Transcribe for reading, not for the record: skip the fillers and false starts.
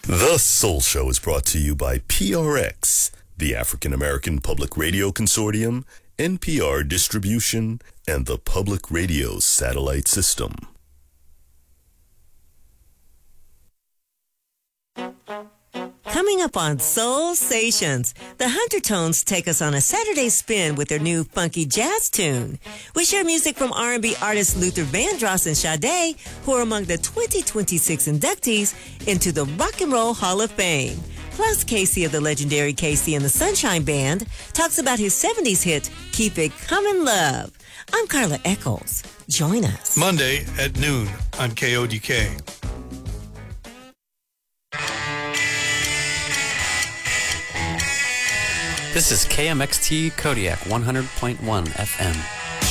The Soul Show is brought to you by PRX, the African American Public Radio Consortium, NPR Distribution, and the Public Radio Satellite System. Coming up on Soul Stations, the Huntertones take us on a Saturday spin with their new funky jazz tune. We share music from R&B artists Luther Vandross and Sade, who are among the 2026 inductees into the Rock and Roll Hall of Fame. Plus, Casey of the legendary Casey and the Sunshine Band talks about his 70s hit, Keep It Comin' Love. I'm Carla Eccles. Join us. Monday at noon on KODK. This is KMXT Kodiak 100.1 FM.